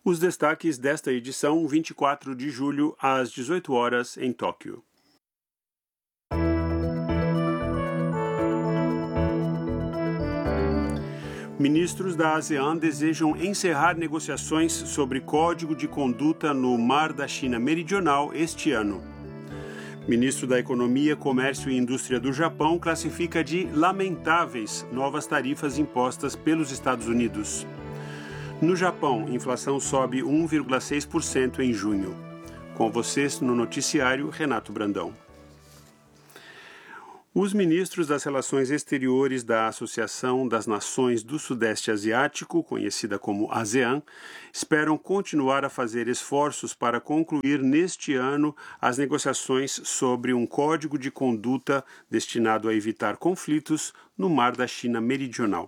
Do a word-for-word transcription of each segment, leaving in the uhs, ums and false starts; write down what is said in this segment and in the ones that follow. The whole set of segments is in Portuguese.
Os destaques desta edição, vinte e quatro de julho, às dezoito horas, em Tóquio. Ministros da ASEAN desejam encerrar negociações sobre código de conduta no Mar da China Meridional este ano. Ministro da Economia, Comércio e Indústria do Japão classifica de lamentáveis novas tarifas impostas pelos Estados Unidos. No Japão, inflação sobe um vírgula seis por cento em junho. Com vocês no noticiário, Renato Brandão. Os ministros das Relações Exteriores da Associação das Nações do Sudeste Asiático, conhecida como ASEAN, esperam continuar a fazer esforços para concluir neste ano as negociações sobre um código de conduta destinado a evitar conflitos no Mar da China Meridional.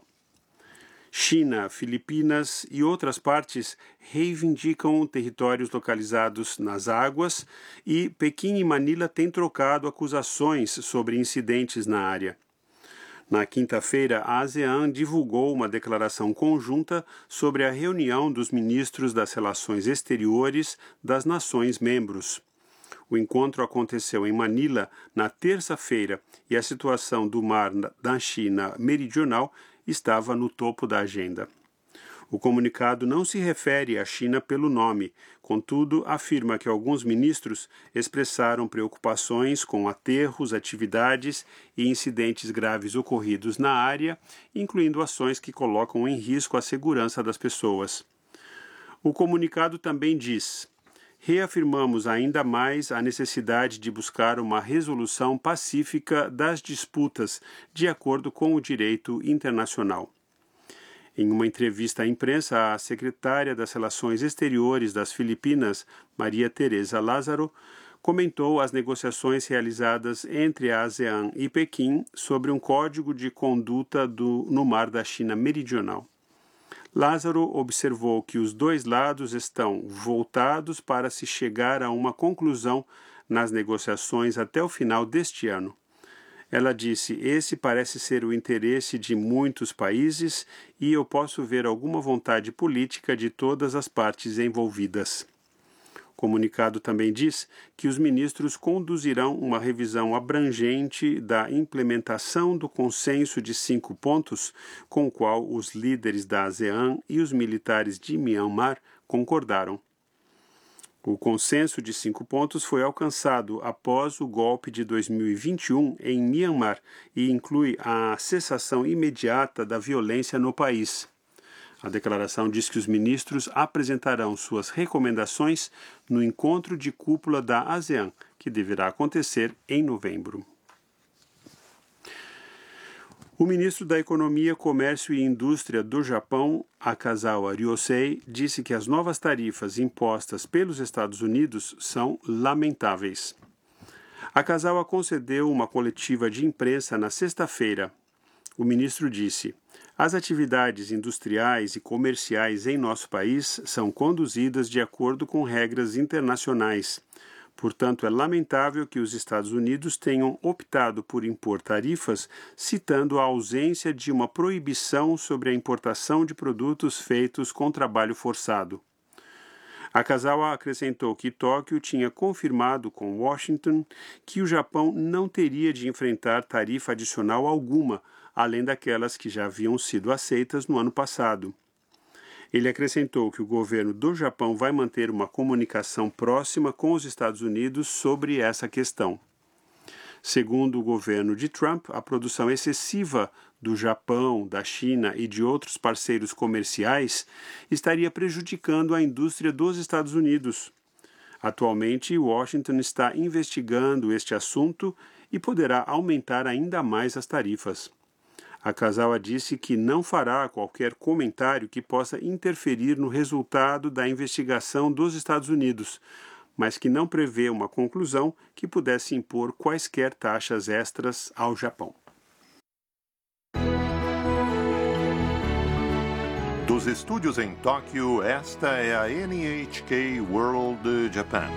China, Filipinas e outras partes reivindicam territórios localizados nas águas e Pequim e Manila têm trocado acusações sobre incidentes na área. Na quinta-feira, a ASEAN divulgou uma declaração conjunta sobre a reunião dos ministros das Relações Exteriores das nações membros. O encontro aconteceu em Manila na terça-feira e a situação do mar da China Meridional estava no topo da agenda. O comunicado não se refere à China pelo nome, contudo, afirma que alguns ministros expressaram preocupações com aterros, atividades e incidentes graves ocorridos na área, incluindo ações que colocam em risco a segurança das pessoas. O comunicado também diz: reafirmamos ainda mais a necessidade de buscar uma resolução pacífica das disputas, de acordo com o direito internacional. Em uma entrevista à imprensa, a secretária das Relações Exteriores das Filipinas, Maria Teresa Lázaro, comentou as negociações realizadas entre a ASEAN e Pequim sobre um código de conduta do, no Mar da China Meridional. Lázaro observou que os dois lados estão voltados para se chegar a uma conclusão nas negociações até o final deste ano. Ela disse: esse parece ser o interesse de muitos países e eu posso ver alguma vontade política de todas as partes envolvidas. O comunicado também diz que os ministros conduzirão uma revisão abrangente da implementação do consenso de cinco pontos, com o qual os líderes da ASEAN e os militares de Myanmar concordaram. O consenso de cinco pontos foi alcançado após o golpe de dois mil e vinte e um em Myanmar e inclui a cessação imediata da violência no país. A declaração diz que os ministros apresentarão suas recomendações no encontro de cúpula da ASEAN, que deverá acontecer em novembro. O ministro da Economia, Comércio e Indústria do Japão, Akazawa Ryosei, disse que as novas tarifas impostas pelos Estados Unidos são lamentáveis. Akazawa concedeu uma coletiva de imprensa na sexta-feira. O ministro disse: as atividades industriais e comerciais em nosso país são conduzidas de acordo com regras internacionais. Portanto, é lamentável que os Estados Unidos tenham optado por impor tarifas, citando a ausência de uma proibição sobre a importação de produtos feitos com trabalho forçado. Akazawa acrescentou que Tóquio tinha confirmado com Washington que o Japão não teria de enfrentar tarifa adicional alguma, além daquelas que já haviam sido aceitas no ano passado. Ele acrescentou que o governo do Japão vai manter uma comunicação próxima com os Estados Unidos sobre essa questão. Segundo o governo de Trump, a produção excessiva do Japão, da China e de outros parceiros comerciais estaria prejudicando a indústria dos Estados Unidos. Atualmente, Washington está investigando este assunto e poderá aumentar ainda mais as tarifas. Akazawa disse que não fará qualquer comentário que possa interferir no resultado da investigação dos Estados Unidos, mas que não prevê uma conclusão que pudesse impor quaisquer taxas extras ao Japão. Dos estúdios em Tóquio, esta é a N H K World Japan.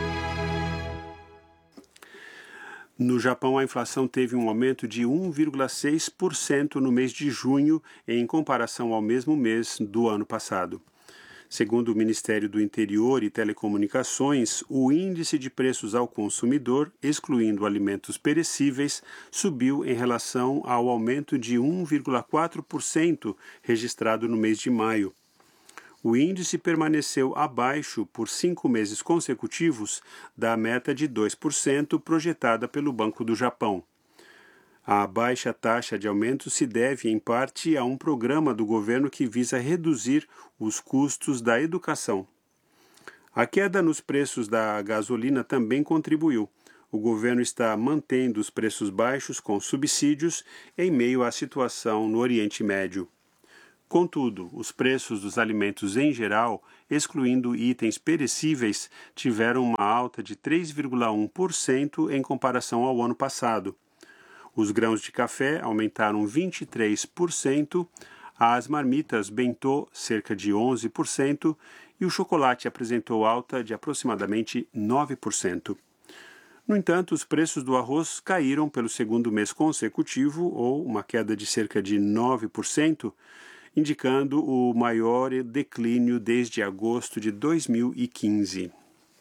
No Japão, a inflação teve um aumento de um vírgula seis por cento no mês de junho, em comparação ao mesmo mês do ano passado. Segundo o Ministério do Interior e Telecomunicações, o índice de preços ao consumidor, excluindo alimentos perecíveis, subiu em relação ao aumento de um vírgula quatro por cento registrado no mês de maio. O índice permaneceu abaixo por cinco meses consecutivos da meta de dois por cento projetada pelo Banco do Japão. A baixa taxa de aumento se deve, em parte, a um programa do governo que visa reduzir os custos da educação. A queda nos preços da gasolina também contribuiu. O governo está mantendo os preços baixos com subsídios em meio à situação no Oriente Médio. Contudo, os preços dos alimentos em geral, excluindo itens perecíveis, tiveram uma alta de três vírgula um por cento em comparação ao ano passado. Os grãos de café aumentaram vinte e três por cento, as marmitas bentô cerca de onze por cento e o chocolate apresentou alta de aproximadamente nove por cento. No entanto, os preços do arroz caíram pelo segundo mês consecutivo, ou uma queda de cerca de nove por cento, indicando o maior declínio desde agosto de dois mil e quinze.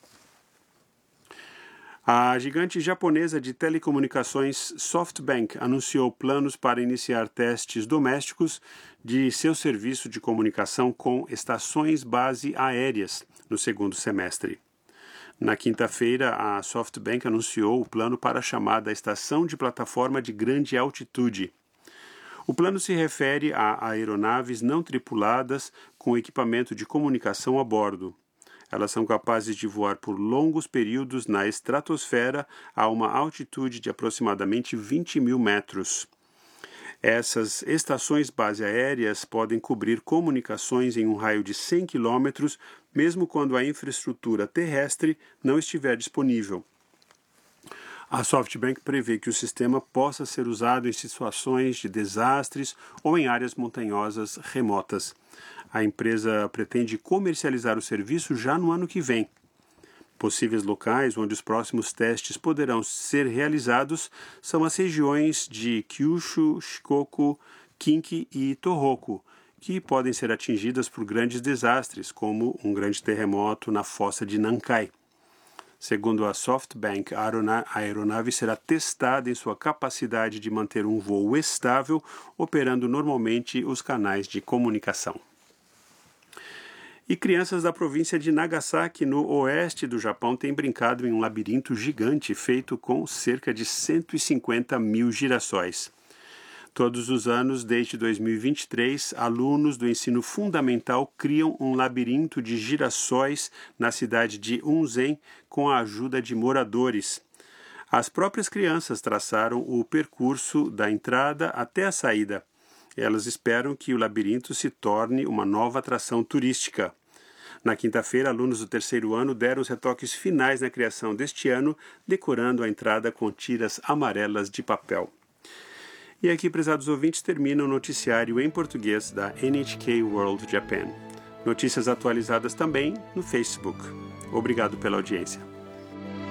A gigante japonesa de telecomunicações SoftBank anunciou planos para iniciar testes domésticos de seu serviço de comunicação com estações base aéreas no segundo semestre. Na quinta-feira, a SoftBank anunciou o plano para a chamada Estação de Plataforma de Grande Altitude. O plano se refere a aeronaves não tripuladas com equipamento de comunicação a bordo. Elas são capazes de voar por longos períodos na estratosfera a uma altitude de aproximadamente vinte mil metros. Essas estações base aéreas podem cobrir comunicações em um raio de cem quilômetros, mesmo quando a infraestrutura terrestre não estiver disponível. A SoftBank prevê que o sistema possa ser usado em situações de desastres ou em áreas montanhosas remotas. A empresa pretende comercializar o serviço já no ano que vem. Possíveis locais onde os próximos testes poderão ser realizados são as regiões de Kyushu, Shikoku, Kinki e Tohoku, que podem ser atingidas por grandes desastres, como um grande terremoto na fossa de Nankai. Segundo a SoftBank, a aeronave será testada em sua capacidade de manter um voo estável, operando normalmente os canais de comunicação. E crianças da província de Nagasaki, no oeste do Japão, têm brincado em um labirinto gigante feito com cerca de cento e cinquenta mil girassóis. Todos os anos, desde dois mil e vinte e três, alunos do ensino fundamental criam um labirinto de girassóis na cidade de Unzen com a ajuda de moradores. As próprias crianças traçaram o percurso da entrada até a saída. Elas esperam que o labirinto se torne uma nova atração turística. Na quinta-feira, alunos do terceiro ano deram os retoques finais na criação deste ano, decorando a entrada com tiras amarelas de papel. E aqui, prezados ouvintes, termina o noticiário em português da N H K World Japan. Notícias atualizadas também no Facebook. Obrigado pela audiência.